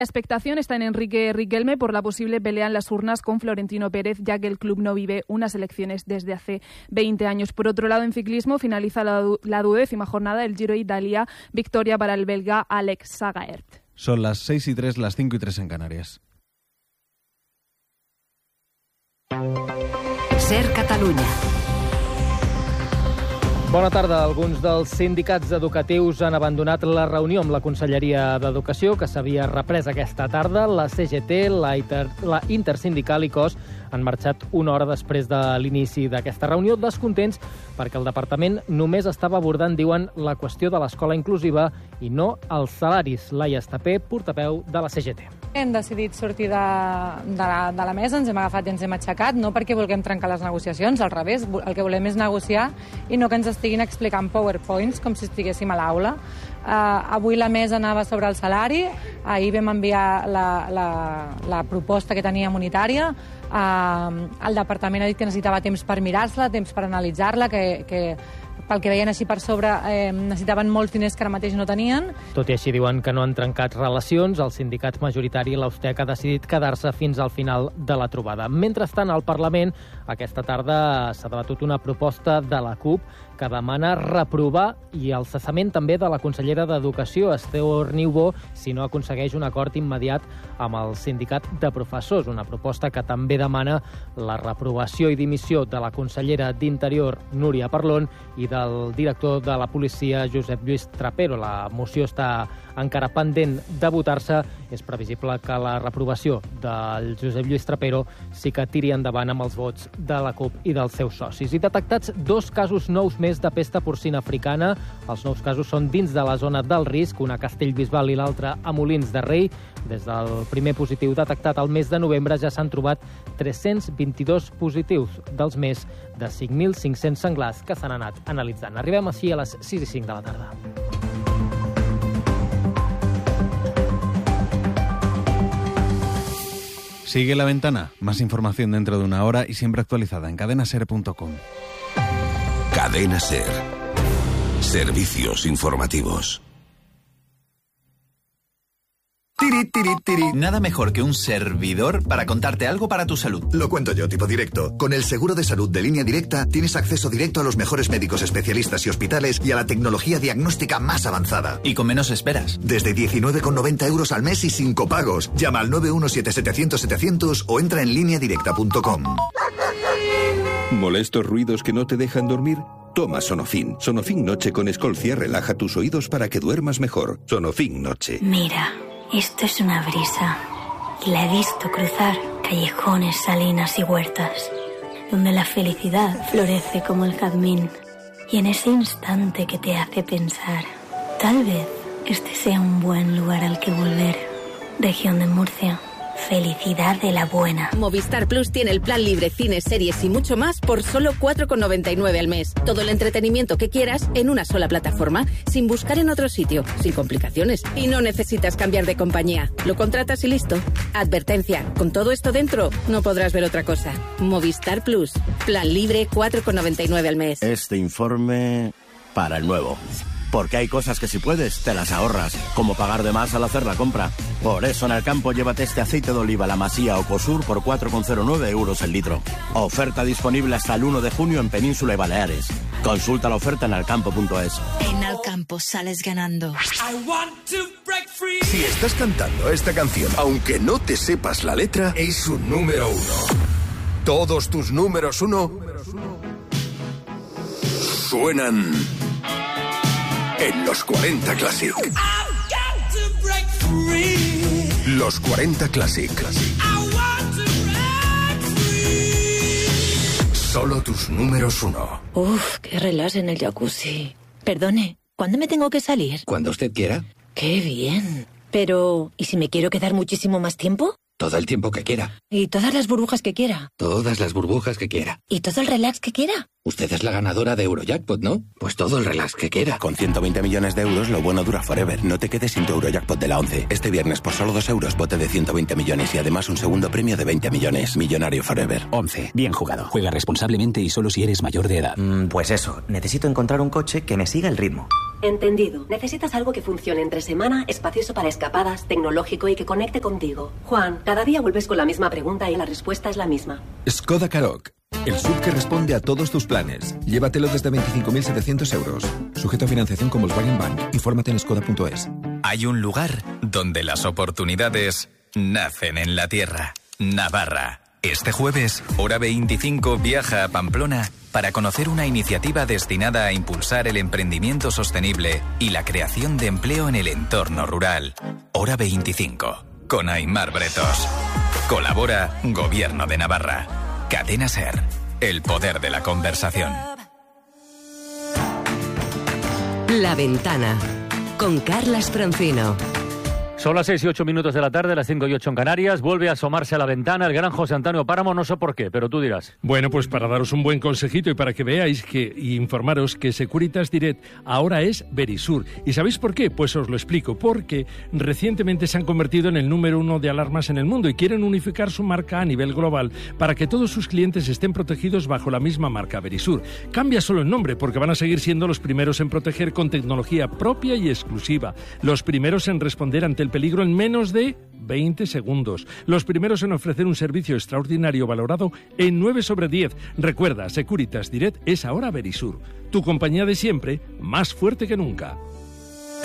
La expectación está en Enrique Riquelme por la posible pelea en las urnas con Florentino Pérez, ya que el club no vive unas elecciones desde hace 20 años. Por otro lado, en ciclismo finaliza la 12ª jornada del Giro Italia, victoria para el belga Alex Sagaert. Son las 6:03, las 5:03 en Canarias. Ser Catalunya. Bona tarda. Alguns dels sindicats educatius han abandonat la reunió amb la Conselleria d'Educació, que s'havia reprès aquesta tarda. La CGT, la Intersindical i COS han marxat una hora després de l'inici d'aquesta reunió, descontents perquè el departament només estava abordant, diuen, la qüestió de l'escola inclusiva i no els salaris. Laia Estapé, portaveu de la CGT. Hem decidit sortir de la mesa, ens hem agafat i ens hem aixecat, no perquè vulguem trencar les negociacions, al revés, el que volem és negociar i no que ens estiguin explicant PowerPoints com si estiguéssim a l'aula. Avui la mesa anava sobre el salari, ahir vam enviar la proposta que teníem unitària, el departament ha dit que necessitava temps per mirar-se-la, temps per analitzar-la, que pel que veien així per sobre necessitaven molts diners que ara mateix no tenien. Tot i així diuen que no han trencat relacions, el sindicat majoritari, l'Austec, ha decidit quedar-se fins al final de la trobada. Mentrestant, al Parlament, aquesta tarda s'ha debatut una proposta de la CUP que demana reprovar i el cessament també de la consellera d'Educació, Esther Niubó, si no aconsegueix un acord immediat amb el sindicat de professors. Una proposta que també demana la reprovació i dimissió de la consellera d'Interior, Núria Parlon, i del director de la policia, Josep Lluís Trapero. La moció està encara pendent de votar-se. És previsible que la reprovació del Josep Lluís Trapero sí que tiri endavant amb els vots de la CUP i dels seus socis. I detectats 2 casos nous més de pesta porcina africana. Els nous casos són dins de la zona del risc, una a Castellbisbal i l'altra a Molins de Rei. Des del primer positiu detectat al mes de novembre ja s'han trobat 322 positius dels més de 5.500 senglars que s'han anat analitzant. Arribem així a les 6:05 de la tarda. Sigue La Ventana. Más información dentro de una hora y siempre actualizada en cadenaser.com. Cadena Ser. Servicios informativos. Nada mejor que un servidor para contarte algo para tu salud. Lo cuento yo, tipo directo. Con el seguro de salud de Línea Directa tienes acceso directo a los mejores médicos especialistas y hospitales y a la tecnología diagnóstica más avanzada. Y con menos esperas. Desde 19,90 euros al mes y sin copagos. Llama al 917-700-700 o entra en lineadirecta.com. ¿Molestos ruidos que no te dejan dormir? Toma Sonofin. Sonofin Noche con Escolcia relaja tus oídos para que duermas mejor. Sonofin Noche. Mira, esto es una brisa. Y la he visto cruzar callejones, salinas y huertas, donde la felicidad florece como el jazmín. Y en ese instante que te hace pensar, tal vez este sea un buen lugar al que volver. Región de Murcia. Felicidad de la buena. Movistar Plus tiene el plan libre, cines, series y mucho más por solo 4,99 al mes. Todo el entretenimiento que quieras en una sola plataforma, sin buscar en otro sitio, sin complicaciones. Y no necesitas cambiar de compañía. Lo contratas y listo. Advertencia, con todo esto dentro, no podrás ver otra cosa. Movistar Plus. Plan libre, 4,99 al mes. Este informe para el nuevo. Porque hay cosas que si puedes, te las ahorras, como pagar de más al hacer la compra. Por eso en Alcampo llévate este aceite de oliva La Masía o Cosur por 4,09 euros el litro. Oferta disponible hasta el 1 de junio en Península y Baleares. Consulta la oferta en alcampo.es. En Alcampo sales ganando. Si estás cantando esta canción, aunque no te sepas la letra, es un número 1. Todos tus números 1 suenan en los 40 Classic. Los 40 Classic. Solo tus números 1. Uf, qué relax en el jacuzzi. Perdone, ¿cuándo me tengo que salir? Cuando usted quiera. Qué bien. Pero, ¿y si me quiero quedar muchísimo más tiempo? Todo el tiempo que quiera. Y todas las burbujas que quiera. Todas las burbujas que quiera. Y todo el relax que quiera. Usted es la ganadora de Eurojackpot, ¿no? Pues todo el relax que quiera. Con 120 millones de euros, lo bueno dura forever. No te quedes sin tu Eurojackpot de la 11. Este viernes, por solo 2 euros, bote de 120 millones y además un segundo premio de 20 millones. Millonario forever. 11. Bien jugado. Juega responsablemente y solo si eres mayor de edad. Pues eso. Necesito encontrar un coche que me siga el ritmo. Entendido. Necesitas algo que funcione entre semana, espacioso para escapadas, tecnológico y que conecte contigo. Juan, cada día vuelves con la misma pregunta y la respuesta es la misma. Skoda Karoq. El SUV que responde a todos tus planes. Llévatelo desde 25.700 euros. Sujeto a financiación con Volkswagen Bank. Infórmate en skoda.es. Hay un lugar donde las oportunidades nacen en la tierra. Navarra. Este jueves, Hora 25 viaja a Pamplona para conocer una iniciativa destinada a impulsar el emprendimiento sostenible y la creación de empleo en el entorno rural. Hora 25, con Aimar Bretos. Colabora Gobierno de Navarra. Cadena SER, el poder de la conversación. La Ventana, con Carlas Francino. Son las 6 y 8 minutos de la tarde, las 5 y 8 en Canarias. Vuelve a asomarse a la ventana el gran José Antonio Páramo, no sé por qué, pero tú dirás. Bueno, pues para daros un buen consejito y para que veáis y informaros que Securitas Direct ahora es Verisur. ¿Y sabéis por qué? Pues os lo explico. Porque recientemente se han convertido en el número 1 de alarmas en el mundo y quieren unificar su marca a nivel global para que todos sus clientes estén protegidos bajo la misma marca, Verisur. Cambia solo el nombre porque van a seguir siendo los primeros en proteger con tecnología propia y exclusiva. Los primeros en responder ante el peligro en menos de 20 segundos. Los primeros en ofrecer un servicio extraordinario valorado en 9 sobre 10. Recuerda, Securitas Direct es ahora Verisur. Tu compañía de siempre, más fuerte que nunca.